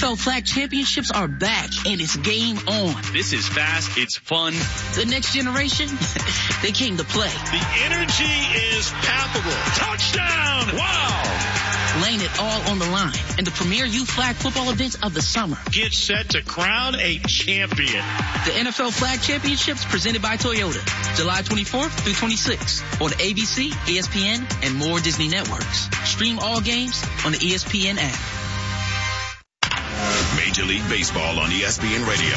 NFL Flag Championships are back, and it's game on. This is fast. It's fun. The next generation, they came to play. The energy is palpable. Touchdown! Wow! Laying it all on the line in the premier youth flag football events of the summer. Get set to crown a champion. The NFL Flag Championships presented by Toyota, July 24th through 26th on ABC, ESPN, and more Disney networks. Stream all games on the ESPN app. Major League Baseball on ESPN Radio.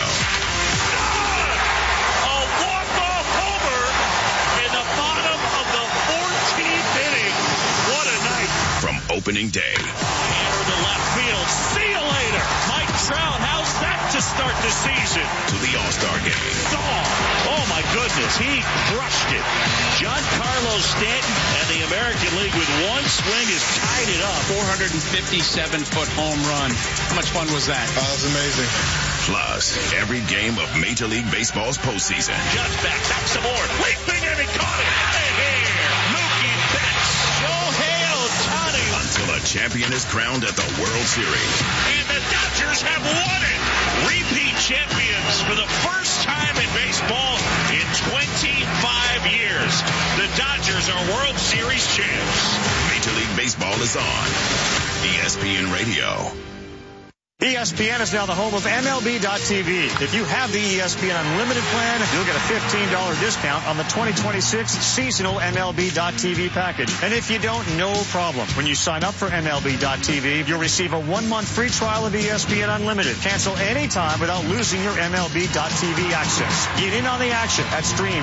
A walk-off homer in the bottom of the 14th inning. What a night. From opening day. Hammer to left field. See you later. Mike Trout, how's that to start the season? To the All-Star game. Oh my goodness, he crushed it. Giancarlo Stanton and the American League with one swing has tied it up. 457-foot home run. How much fun was that? Oh, that was amazing. Plus, every game of Major League Baseball's postseason. Just backs up some more. Leaping and he caught it. Out of here. Mookie Betts. Shohei Ohtani. Until a champion is crowned at the World Series. And the Dodgers have won it. Repeat champions for the first time in baseball in 25 years. The Dodgers are World Series champs. Major League Baseball is on ESPN Radio. ESPN is now the home of MLB.tv. If you have the ESPN Unlimited plan, you'll get a $15 discount on the 2026 seasonal MLB.tv package. And if you don't, no problem. When you sign up for MLB.tv, you'll receive a 1-month free trial of ESPN Unlimited. Cancel anytime without losing your MLB.tv access. Get in on the action at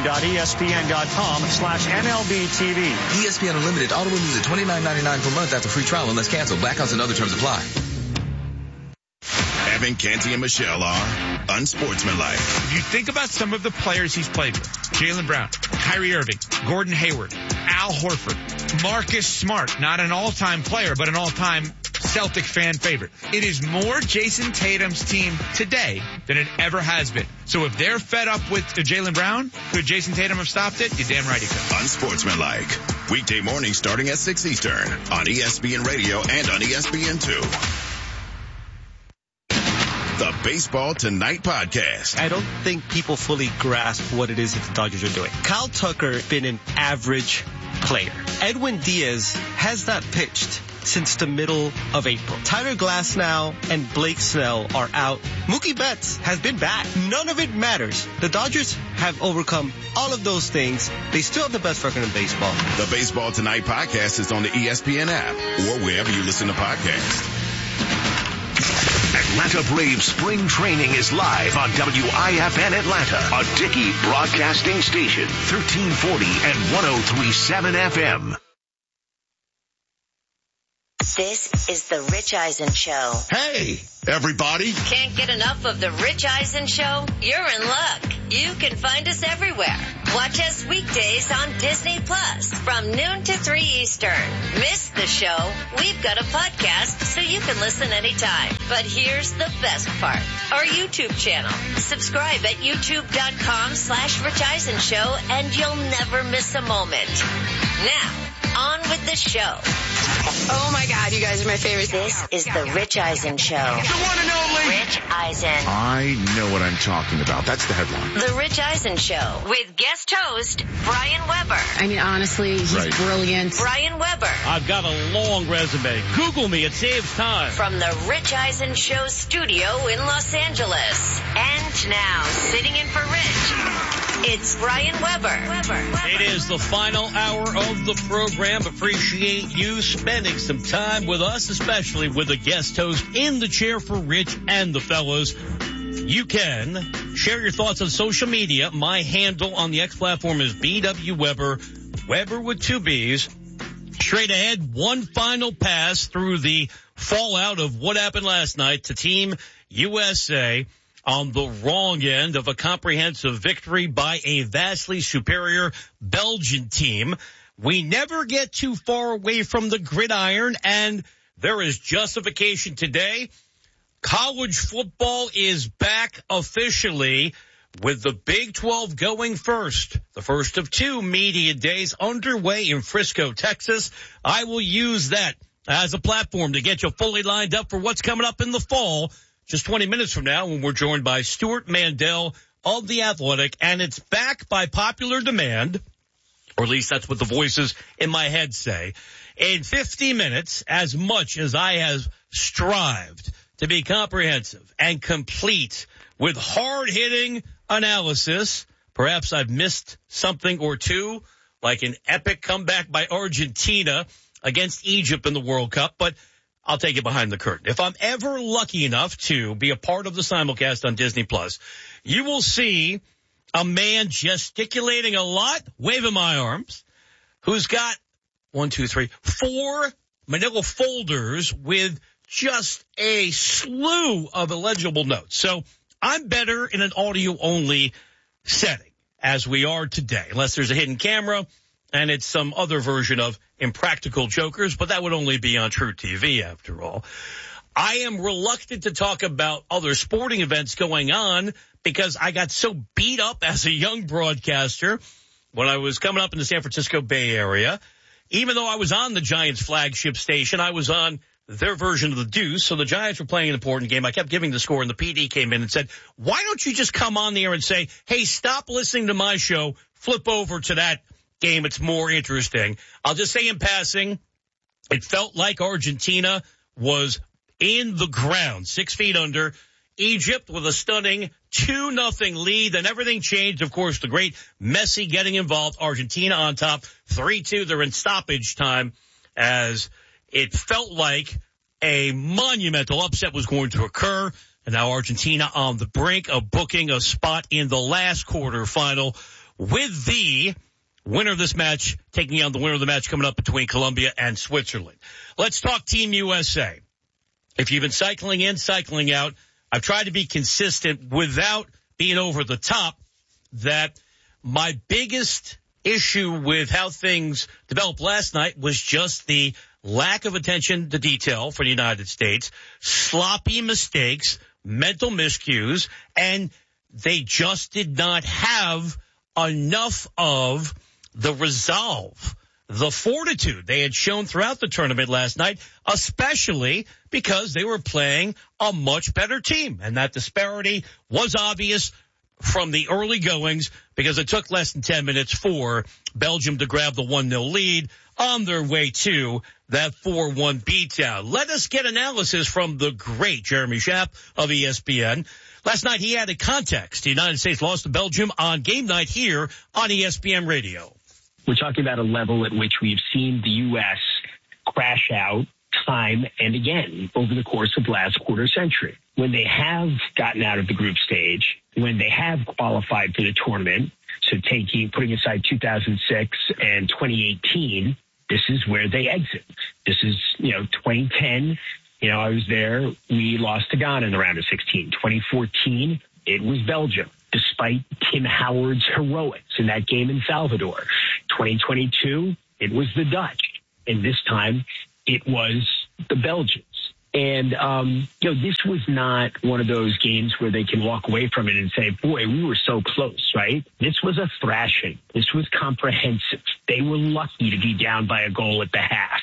stream.espn.com/MLBTV. ESPN Unlimited auto renews at $29.99 per month after free trial unless canceled. Blackouts and other terms apply. Evan Canty and Michelle are unsportsmanlike. If you think about some of the players he's played with, Jaylen Brown, Kyrie Irving, Gordon Hayward, Al Horford, Marcus Smart, not an all-time player, but an all-time Celtic fan favorite. It is more Jason Tatum's team today than it ever has been. So if they're fed up with Jaylen Brown, could Jason Tatum have stopped it? You're damn right he could. Unsportsmanlike. Weekday mornings starting at 6 Eastern on ESPN Radio and on ESPN2. The Baseball Tonight podcast. I don't think people fully grasp what it is that the Dodgers are doing. Kyle Tucker been an average player. Edwin Diaz has not pitched since the middle of April. Tyler Glasnow and Blake Snell are out. Mookie Betts has been back. None of it matters. The Dodgers have overcome all of those things. They still have the best record in baseball. The Baseball Tonight podcast is on the ESPN app or wherever you listen to podcasts. Atlanta Braves spring training is live on WIFN Atlanta, a Dickey broadcasting station, 1340 and 103.7 FM. This is the Rich Eisen Show. Hey, everybody. Can't get enough of the Rich Eisen Show? You're in luck. You can find us everywhere. Watch us weekdays on Disney Plus from noon to 3 Eastern. Miss the show? We've got a podcast so you can listen anytime. But here's the best part. Our YouTube channel. Subscribe at youtube.com/Rich Eisen Show and you'll never miss a moment. Now, on with the show. Oh my God, you guys are my favorite. This is the Rich Eisen Show. The one and only Rich Eisen. I know what I'm talking about. That's the headline. The Rich Eisen Show with guest host Brian Weber. I mean, honestly, he's brilliant. Brian Weber. I've got a long resume. Google me. It saves time. From the Rich Eisen Show studio in Los Angeles. And now, sitting in for Rich, it's Brian Weber. It is the final hour of the program. Appreciate you spending some time with us, especially with a guest host in the chair for Rich and the fellows. You can share your thoughts on social media. My handle on the X platform is BW Weber, Weber with 2 B's. Straight ahead, one final pass through the fallout of what happened last night to Team USA on the wrong end of a comprehensive victory by a vastly superior Belgian team. We never get too far away from the gridiron, and there is justification today. College football is back officially with the Big 12 going first. The first of 2 media days underway in Frisco, Texas. I will use that as a platform to get you fully lined up for what's coming up in the fall just 20 minutes from now, when we're joined by Stuart Mandel of The Athletic, and it's back by popular demand, or at least that's what the voices in my head say. In 50 minutes, as much as I have strived to be comprehensive and complete with hard-hitting analysis, perhaps I've missed something or two, like an epic comeback by Argentina against Egypt in the World Cup, but I'll take it behind the curtain. If I'm ever lucky enough to be a part of the simulcast on Disney Plus, you will see a man gesticulating a lot, waving my arms, who's got 4 manila folders with just a slew of illegible notes. So I'm better in an audio-only setting, as we are today, unless there's a hidden camera and it's some other version of Impractical Jokers, but that would only be on True TV after all. I am reluctant to talk about other sporting events going on because I got so beat up as a young broadcaster when I was coming up in the San Francisco Bay Area. Even though I was on the Giants flagship station, I was on their version of the Deuce, so the Giants were playing an important game. I kept giving the score, and the PD came in and said, why don't you just come on the air and say, hey, stop listening to my show, flip over to that game, it's more interesting. I'll just say in passing, it felt like Argentina was in the ground, 6 feet under. Egypt with a stunning 2-0 lead. Then everything changed. Of course, the great Messi getting involved. Argentina on top, 3-2. They're in stoppage time as it felt like a monumental upset was going to occur. And now Argentina on the brink of booking a spot in the last quarterfinal with the winner of this match taking on the winner of the match coming up between Colombia and Switzerland. Let's talk Team USA. If you've been cycling in, cycling out, I've tried to be consistent without being over the top, that my biggest issue with how things developed last night was just the lack of attention to detail for the United States, sloppy mistakes, mental miscues, and they just did not have enough of the resolve, the fortitude they had shown throughout the tournament last night, especially because they were playing a much better team. And that disparity was obvious from the early goings because it took less than 10 minutes for Belgium to grab the 1-0 lead on their way to that 4-1 beatdown. Let us get analysis from the great Jeremy Schaap of ESPN. Last night he added context. The United States lost to Belgium on game night here on ESPN Radio. We're talking about a level at which we've seen the U.S. crash out time and again over the course of the last quarter century. When they have gotten out of the group stage, when they have qualified for the tournament, so putting aside 2006 and 2018, this is where they exit. This is, 2010. I was there. We lost to Ghana in the round of 16. 2014, it was Belgium, despite Tim Howard's heroics in that game in Salvador. 2022, it was the Dutch. And this time, it was the Belgians. And, this was not one of those games where they can walk away from it and say, boy, we were so close, right? This was a thrashing. This was comprehensive. They were lucky to be down by a goal at the half.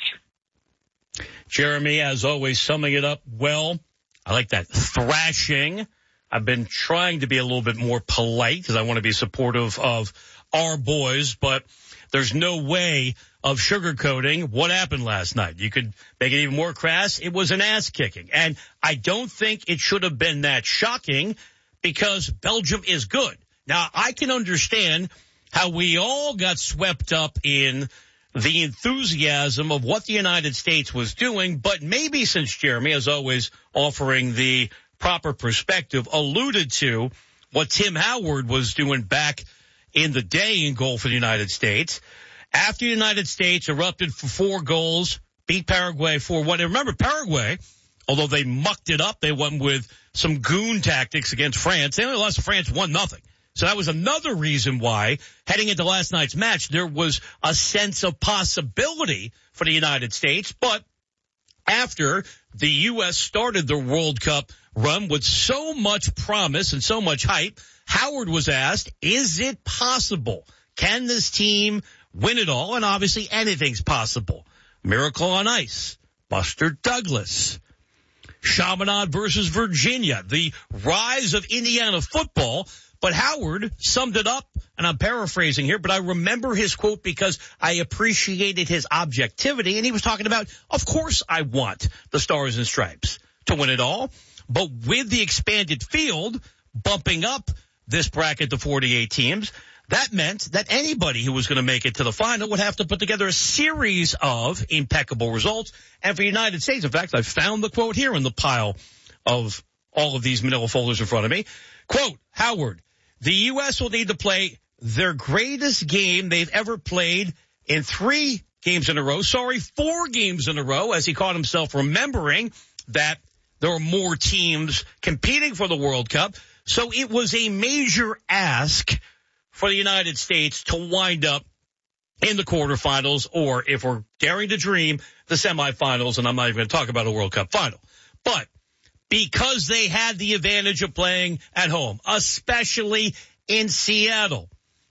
Jeremy, as always, summing it up well. I like that thrashing. I've been trying to be a little bit more polite because I want to be supportive of our boys, but there's no way of sugarcoating what happened last night. You could make it even more crass. It was an ass kicking. And I don't think it should have been that shocking because Belgium is good. Now, I can understand how we all got swept up in the enthusiasm of what the United States was doing, but maybe since Jeremy, as always, offering the proper perspective, alluded to what Tim Howard was doing back in the day in goal for the United States. After the United States erupted for 4 goals, beat Paraguay 4-1. And remember, Paraguay, although they mucked it up, they went with some goon tactics against France. They only lost to France 1-0. So that was another reason why, heading into last night's match, there was a sense of possibility for the United States. But after the U.S. started their World Cup run with so much promise and so much hype, Howard was asked, is it possible? Can this team win it all? And obviously anything's possible. Miracle on Ice, Buster Douglas, Chaminade versus Virginia, the rise of Indiana football. But Howard summed it up, and I'm paraphrasing here, but I remember his quote because I appreciated his objectivity, and he was talking about, of course I want the Stars and Stripes to win it all, but with the expanded field bumping up this bracket to 48 teams, that meant that anybody who was going to make it to the final would have to put together a series of impeccable results. And for the United States, in fact, I found the quote here in the pile of all of these manila folders in front of me. Quote, Howard, the U.S. will need to play their greatest game they've ever played in 4 games in a row, as he caught himself remembering that there are more teams competing for the World Cup. So it was a major ask for the United States to wind up in the quarterfinals, or if we're daring to dream, the semifinals, and I'm not even going to talk about a World Cup final. But because they had the advantage of playing at home, especially in Seattle,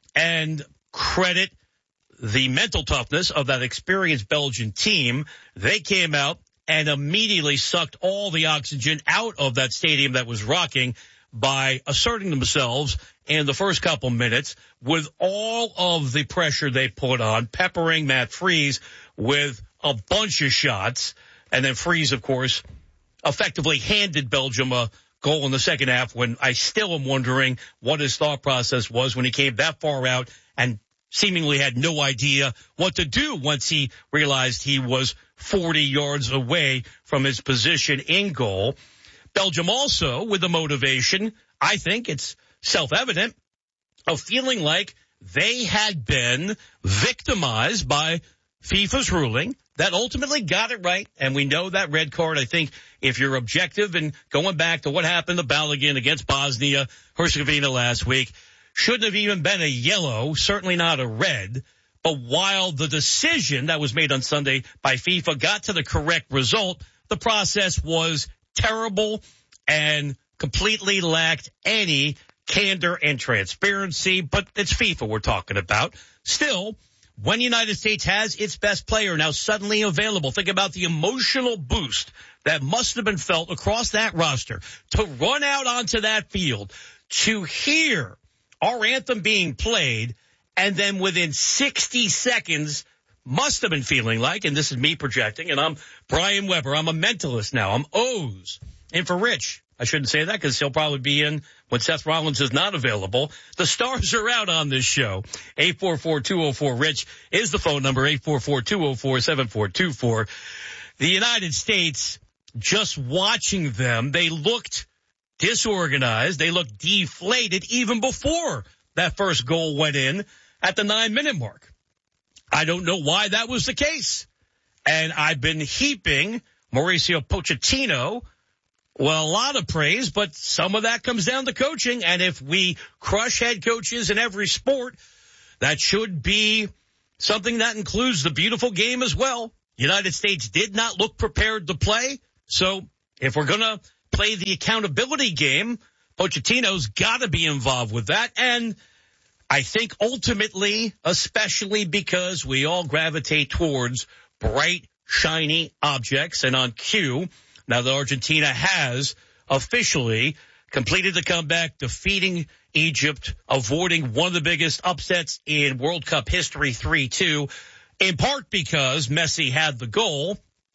and credit the mental toughness of that experienced Belgian team, they came out and immediately sucked all the oxygen out of that stadium that was rocking by asserting themselves in the first couple minutes with all of the pressure they put on, peppering Matt Freese with a bunch of shots. And then Freese, of course, effectively handed Belgium a goal in the second half, when I still am wondering what his thought process was when he came that far out and seemingly had no idea what to do once he realized he was 40 yards away from his position in goal. Belgium also with the motivation, I think it's self-evident, of feeling like they had been victimized by FIFA's ruling that ultimately got it right. And we know that red card, I think, if you're objective and going back to what happened to Balogun against Bosnia-Herzegovina last week, shouldn't have even been a yellow, certainly not a red. But while the decision that was made on Sunday by FIFA got to the correct result, the process was terrible and completely lacked any candor and transparency. But it's FIFA we're talking about. Still, when the United States has its best player now suddenly available, think about the emotional boost that must have been felt across that roster to run out onto that field, to hear our anthem being played, and then within 60 seconds must have been feeling like, and this is me projecting, and I'm Brian Weber, I'm a mentalist now, I'm O's. And for Rich, I shouldn't say that because he'll probably be in when Seth Rollins is not available. The Stars are out on this show. 844-204-RICH is the phone number, 844-204-7424. The United States, just watching them, they looked disorganized. They looked deflated even before that first goal went in at the 9-minute mark. I don't know why that was the case. And I've been heaping Mauricio Pochettino, well, a lot of praise, but some of that comes down to coaching. And if we crush head coaches in every sport, that should be something that includes the beautiful game as well. United States did not look prepared to play. So if we're going to play the accountability game, Pochettino's got to be involved with that. And I think ultimately, especially because we all gravitate towards bright, shiny objects, and on cue, now that Argentina has officially completed the comeback, defeating Egypt, avoiding one of the biggest upsets in World Cup history, 3-2, in part because Messi had the goal,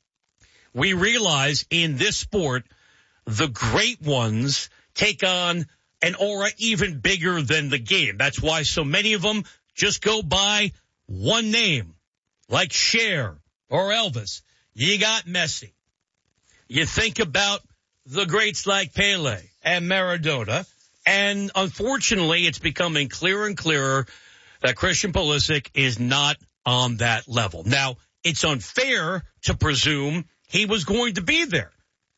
we realize in this sport, the great ones take on an aura even bigger than the game. That's why so many of them just go by one name, like Cher or Elvis. You got Messi. You think about the greats like Pele and Maradona, and unfortunately it's becoming clearer and clearer that Christian Pulisic is not on that level. Now, it's unfair to presume he was going to be there.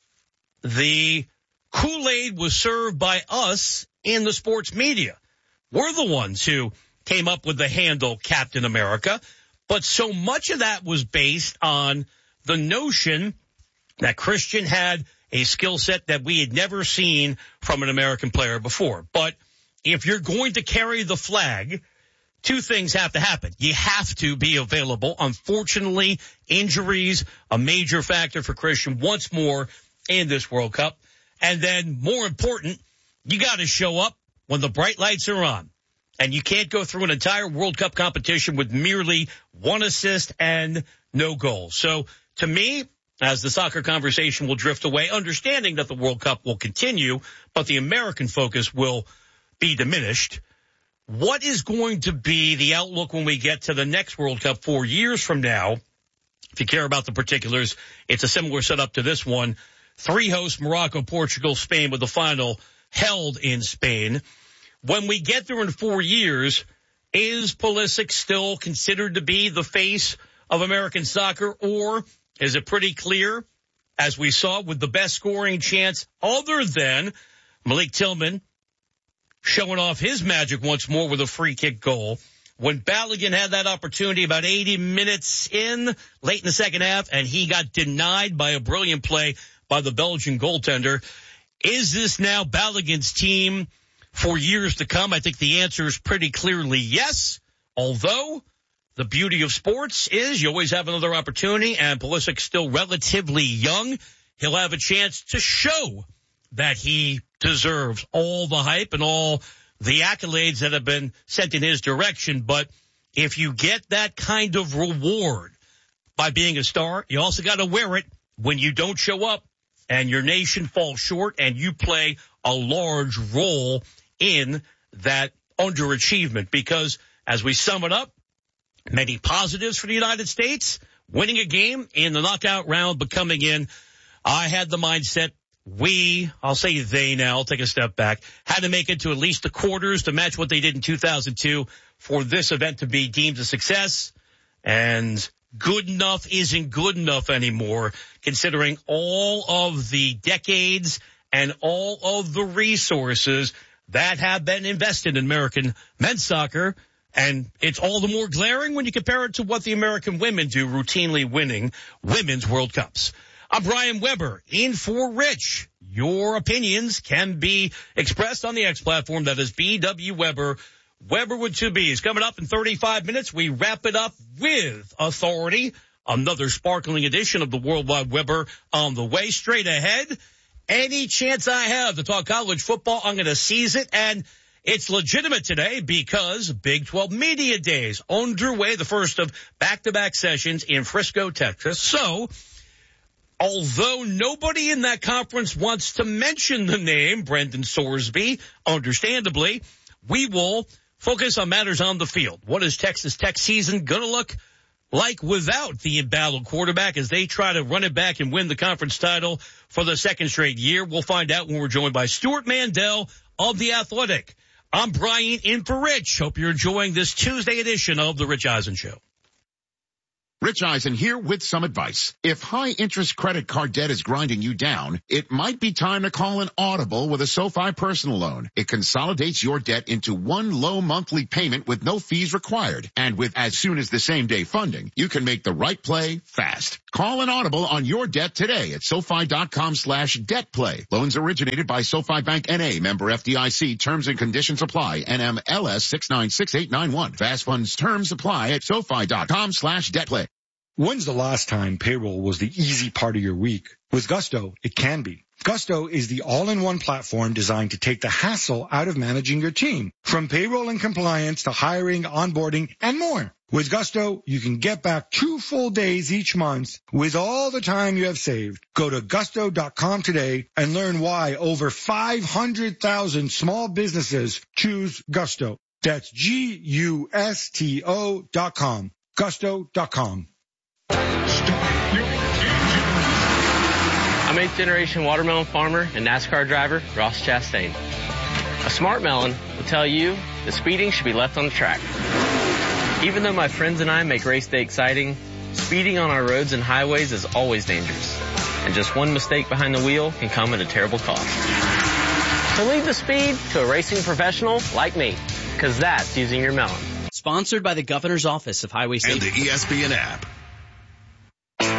The Kool-Aid was served by us in the sports media. We're the ones who came up with the handle Captain America, but so much of that was based on the notion that Christian had a skill set that we had never seen from an American player before. But if you're going to carry the flag, two things have to happen. You have to be available. Unfortunately, injuries, a major factor for Christian once more. in this World Cup. And then, more important, you got to show up when the bright lights are on. And you can't go through an entire World Cup competition with merely one assist and no goals. So, to me, as the soccer conversation will drift away, understanding that the World Cup will continue, but the American focus will be diminished, what is going to be the outlook when we get to the next World Cup 4 years from now? If you care about the particulars, it's a similar setup to this one. 3 hosts, Morocco, Portugal, Spain, with the final held in Spain. When we get there in 4 years, is Pulisic still considered to be the face of American soccer, or is it pretty clear, as we saw, with the best scoring chance other than Malik Tillman showing off his magic once more with a free kick goal, when Balogun had that opportunity about 80 minutes in, late in the second half, and he got denied by a brilliant play by the Belgian goaltender? Is this now Balogun's team for years to come? I think the answer is pretty clearly yes, although the beauty of sports is you always have another opportunity, and Pulisic's still relatively young. He'll have a chance to show that he deserves all the hype and all the accolades that have been sent in his direction. But if you get that kind of reward by being a star, you also got to wear it when you don't show up and your nation falls short and you play a large role in that underachievement. Because as we sum it up, many positives for the United States, winning a game in the knockout round, but coming in, I had the mindset I'll say they now, I'll take a step back, had to make it to at least the quarters to match what they did in 2002 for this event to be deemed a success. And good enough isn't good enough anymore, considering all of the decades and all of the resources that have been invested in American men's soccer. And it's all the more glaring when you compare it to what the American women do, routinely winning women's World Cups. I'm Brian Weber, in for Rich. Your opinions can be expressed on the X platform. That is BW Weber. Weber with 2 B's. Coming up in 35 minutes, we wrap it up with Authority. Another sparkling edition of the Worldwide Weber on the way. Straight ahead, any chance I have to talk college football, I'm going to seize it. And it's legitimate today because Big 12 Media Days underway, the first of back-to-back sessions in Frisco, Texas. So, although nobody in that conference wants to mention the name Brendan Sorsby, understandably, we will focus on matters on the field. What is Texas Tech season going to look like without the embattled quarterback as they try to run it back and win the conference title for the second straight year? We'll find out when we're joined by Stuart Mandel of The Athletic. I'm Brian, in for Rich. Hope you're enjoying this Tuesday edition of The Rich Eisen Show. Rich Eisen here with some advice. If high-interest credit card debt is grinding you down, it might be time to call an Audible with a SoFi personal loan. It consolidates your debt into one low monthly payment with no fees required. And with as soon as the same-day funding, you can make the right play fast. Call an Audible on your debt today at SoFi.com/debtplay. Loans originated by SoFi Bank N.A. Member FDIC. Terms and conditions apply. NMLS 696891. Fast funds terms apply at SoFi.com/debtplay. When's the last time payroll was the easy part of your week? With Gusto, it can be. Gusto is the all-in-one platform designed to take the hassle out of managing your team. From payroll and compliance to hiring, onboarding, and more. With Gusto, you can get back 2 full days each month with all the time you have saved. Go to gusto.com today and learn why over 500,000 small businesses choose Gusto. That's GUSTO.com. Gusto.com. I'm 8th generation watermelon farmer and NASCAR driver Ross Chastain. A smart melon will tell you that speeding should be left on the track. Even though my friends and I make race day exciting, speeding on our roads and highways is always dangerous. And just one mistake behind the wheel can come at a terrible cost. So leave the speed to a racing professional like me, because that's using your melon. Sponsored by the Governor's Office of Highway Safety. And the ESPN app. Did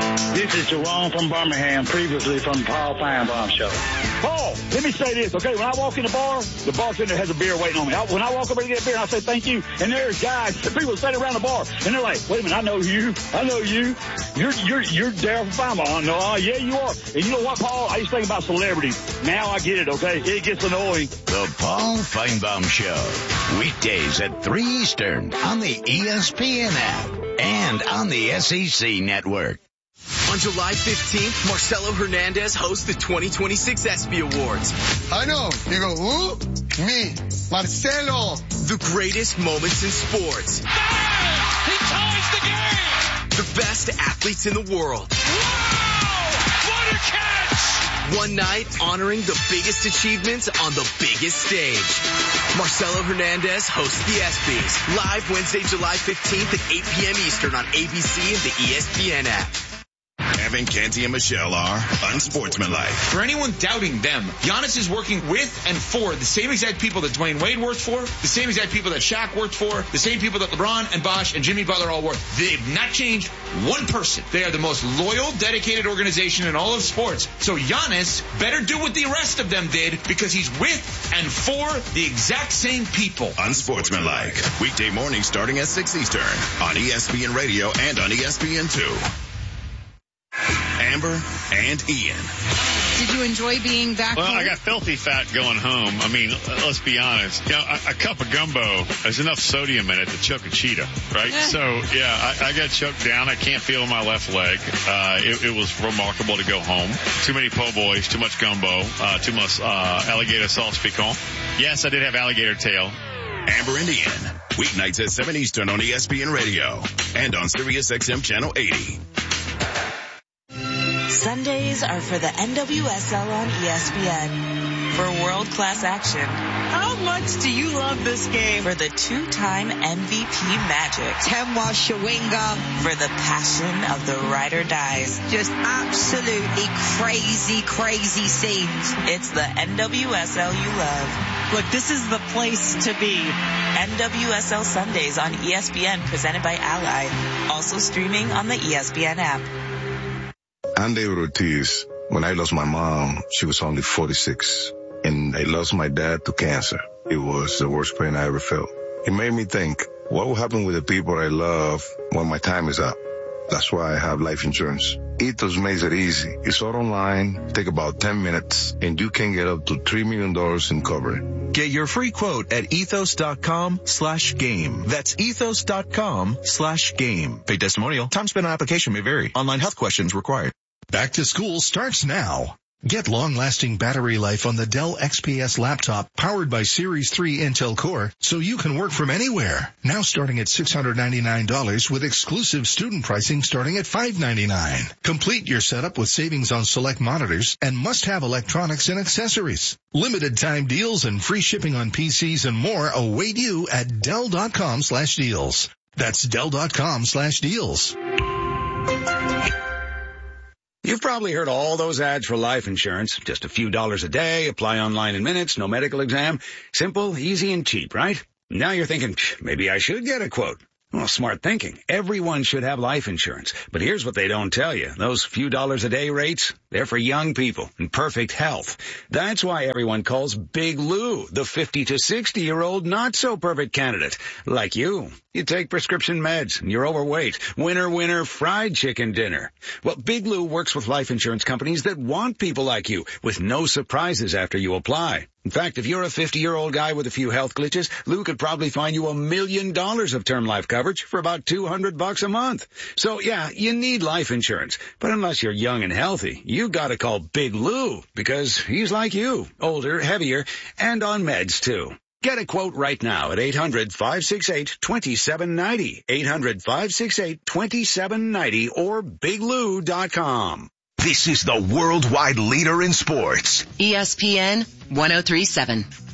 This is Jerome from Birmingham, previously from Paul Feinbaum Show. Paul, let me say this, okay? When I walk in the bar, the bartender has a beer waiting on me. When I walk over to get a beer, I say thank you, and there's guys, people standing around the bar, and they're like, wait a minute, I know you. You're Daryl from Feinbaum. No, yeah, you are. And you know what, Paul? I used to think about celebrities. Now I get it, okay? It gets annoying. The Paul Feinbaum Show. Weekdays at 3 Eastern on the ESPN app and on the SEC Network. On July 15th, Marcelo Hernandez hosts the 2026 ESPY Awards. I know. You go, who? Me, Marcelo. The greatest moments in sports. He ties the game! The best athletes in the world. Wow! What a catch! One night honoring the biggest achievements on the biggest stage. Marcelo Hernandez hosts the ESPYs. Live Wednesday, July 15th at 8 p.m. Eastern on ABC and the ESPN app. Evan, Canty, and Michelle are unsportsmanlike. For anyone doubting them, Giannis is working with and for the same exact people that Dwayne Wade worked for, the same exact people that Shaq worked for, the same people that LeBron and Bosh and Jimmy Butler all worked. They've not changed one person. They are the most loyal, dedicated organization in all of sports. So Giannis better do what the rest of them did because he's with and for the exact same people. Unsportsmanlike. Weekday mornings starting at 6 Eastern on ESPN Radio and on ESPN2. Amber and Ian. Did you enjoy being back home? I got filthy fat going home. I mean, let's be honest. You know, a cup of gumbo has enough sodium in it to choke a cheetah, right? So, yeah, I got choked down. I can't feel my left leg. It was remarkable to go home. Too many po' boys, too much gumbo, too much alligator sauce piquant. Yes, I did have alligator tail. Amber and Ian. Weeknights at 7 Eastern on ESPN Radio and on Sirius XM Channel 80. Sundays are for the NWSL on ESPN. For world-class action. How much do you love this game? For the two-time MVP Magic. Temwa Shawinga. For the passion of the ride or dies. Just absolutely crazy, crazy scenes. It's the NWSL you love. Look, this is the place to be. NWSL Sundays on ESPN, presented by Ally. Also streaming on the ESPN app. I'm David Ortiz. When I lost my mom, she was only 46. And I lost my dad to cancer. It was the worst pain I ever felt. It made me think, what will happen with the people I love when my time is up? That's why I have life insurance. Ethos makes it easy. It's all online, take about 10 minutes, and you can get up to $3 million in coverage. Get your free quote at ethos.com/game. That's ethos.com/game. Paid testimonial. Time spent on application may vary. Online health questions required. Back to school starts now. Get long-lasting battery life on the Dell XPS laptop powered by Series 3 Intel Core so you can work from anywhere. Now starting at $699 with exclusive student pricing starting at $599. Complete your setup with savings on select monitors and must-have electronics and accessories. Limited time deals and free shipping on PCs and more await you at Dell.com/deals. That's Dell.com/deals. You've probably heard all those ads for life insurance. Just a few dollars a day, apply online in minutes, no medical exam. Simple, easy, and cheap, right? Now you're thinking, maybe I should get a quote. Well, smart thinking. Everyone should have life insurance. But here's what they don't tell you. Those few dollars a day rates, they're for young people in perfect health. That's why everyone calls Big Lou the 50 to 60-year-old not-so-perfect candidate. Like you. You take prescription meds and you're overweight. Winner, winner, fried chicken dinner. Well, Big Lou works with life insurance companies that want people like you with no surprises after you apply. In fact, if you're a 50-year-old guy with a few health glitches, Lou could probably find you $1 million of term life coverage for about $200 a month. So yeah, you need life insurance. But unless you're young and healthy, you gotta call Big Lou because he's like you, older, heavier, and on meds too. Get a quote right now at 800-568-2790, 800-568-2790 or biglou.com. This is the worldwide leader in sports. ESPN 1037.